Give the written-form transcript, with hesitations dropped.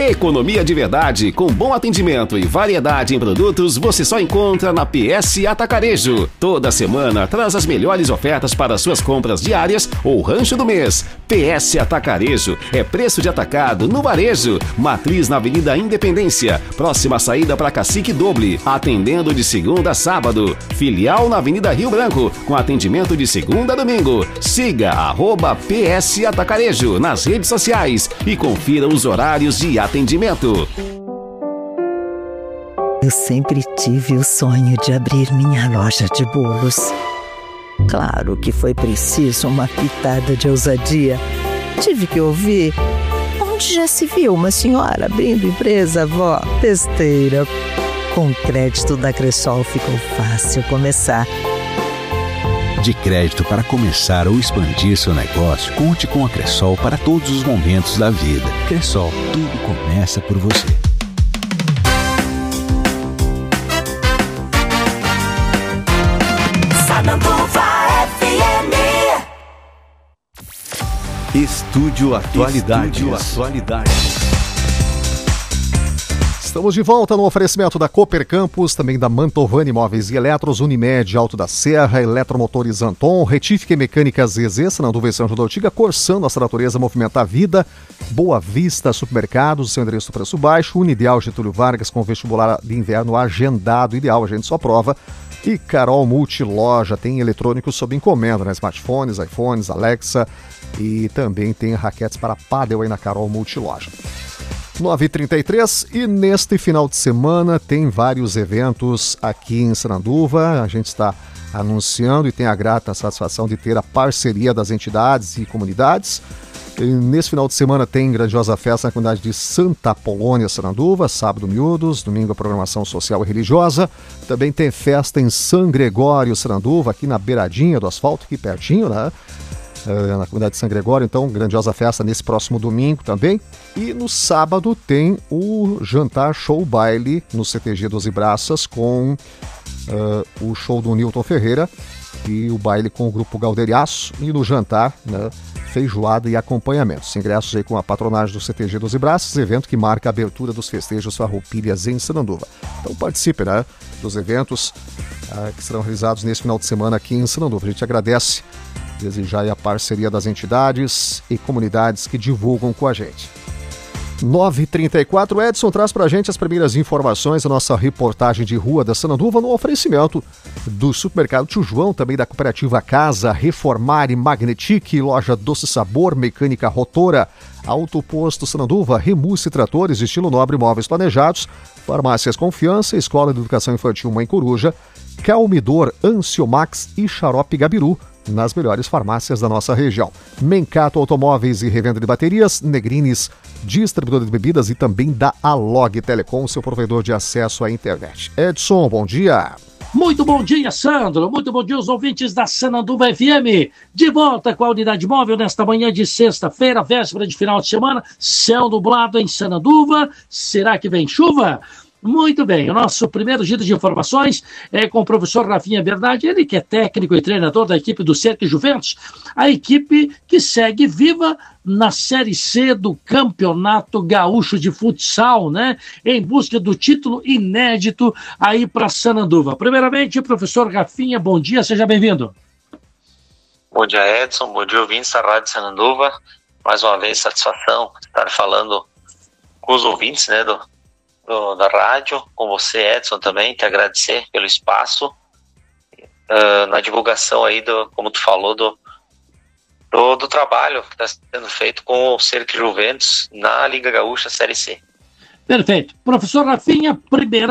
Economia de verdade, com bom atendimento e variedade em produtos, você só encontra na PS Atacarejo. Toda semana traz as melhores ofertas para suas compras diárias ou rancho do mês. PS Atacarejo é preço de atacado no varejo. Matriz na Avenida Independência, próxima saída para Cacique Doble, atendendo de segunda a sábado. Filial na Avenida Rio Branco, com atendimento de segunda a domingo. Siga @PS Atacarejo nas redes sociais e confira os horários de atendimento. Eu sempre tive o sonho de abrir minha loja de bolos. Claro que foi preciso uma pitada de ousadia. Tive que ouvir: onde já se viu uma senhora abrindo empresa, vó? Besteira. Com crédito da Cressol ficou fácil começar. De crédito para começar ou expandir seu negócio, conte com a Cressol para todos os momentos da vida. Cressol, tudo começa por você. Sananduva FM. Estúdio Atualidades. Estamos de volta no oferecimento da Cooper Campus, também da Mantovani Imóveis e Eletros, Unimed, Alto da Serra, Eletromotores Anton, Retífica e Mecânica ZZ, Sananduva e São João da Ortiga, Corsã, nossa natureza movimenta a vida, Boa Vista Supermercados, seu endereço do preço baixo, Unideal Getúlio Vargas com vestibular de inverno agendado, ideal, a gente só prova. E Carol Multiloja, tem eletrônicos sob encomenda, né? Smartphones, iPhones, Alexa, e também tem raquetes para pádel aí na Carol Multiloja. 9h33, e neste final de semana tem vários eventos aqui em Sananduva. A gente está anunciando e tem a grata satisfação de ter a parceria das entidades e comunidades. E nesse final de semana tem grandiosa festa na comunidade de Santa Polônia, Sananduva, sábado miúdos, domingo a programação social e religiosa. Também tem festa em São Gregório, Sananduva, aqui na beiradinha do asfalto, aqui pertinho, né? Na comunidade de São Gregório, então, grandiosa festa nesse próximo domingo também. E no sábado tem o jantar show baile no CTG 12 Braças com o show do Newton Ferreira e o baile com o grupo Galderiaço, e no jantar, né, feijoada e acompanhamentos. Ingressos aí com a patronagem do CTG 12 Braças, evento que marca a abertura dos festejos Farroupilhas em Sananduva. Então participe, né, dos eventos que serão realizados nesse final de semana aqui em Sananduva. A gente agradece desde já a parceria das entidades e comunidades que divulgam com a gente. 9h34, Edson traz pra gente as primeiras informações da nossa reportagem de rua da Sananduva no oferecimento do Supermercado Tio João, também da Cooperativa Casa, Reformar e Magnetic, Loja Doce Sabor, Mecânica Rotora, Autoposto Sananduva, Remusse Tratores, Estilo Nobre Móveis Planejados, Farmácias Confiança, Escola de Educação Infantil Mãe Coruja, Calmidor, Anciomax e Xarope Gabiru, nas melhores farmácias da nossa região. Mencato Automóveis e Revenda de Baterias, Negrines, distribuidor de bebidas, e também da Alog Telecom, seu provedor de acesso à internet. Edson, bom dia. Muito bom dia, Sandro. Muito bom dia aos ouvintes da Sananduva FM. De volta com a unidade móvel nesta manhã de sexta-feira, véspera de final de semana. Céu nublado em Sananduva. Será que vem chuva? Muito bem, o nosso primeiro giro de informações é com o professor Rafinha Bernardi, ele que é técnico e treinador da equipe do Cercle Juventus, a equipe que segue viva na Série C do Campeonato Gaúcho de Futsal, né? Em busca do título inédito aí para Sananduva. Primeiramente, professor Rafinha, bom dia, seja bem-vindo. Bom dia, Edson, bom dia, ouvintes da Rádio Sananduva. Mais uma vez, satisfação estar falando com os ouvintes, né, da rádio, com você, Edson, também, te agradecer pelo espaço na divulgação aí, como tu falou, do trabalho que está sendo feito com o Cercle Juventus na Liga Gaúcha Série C. Perfeito. Professor Rafinha, primeira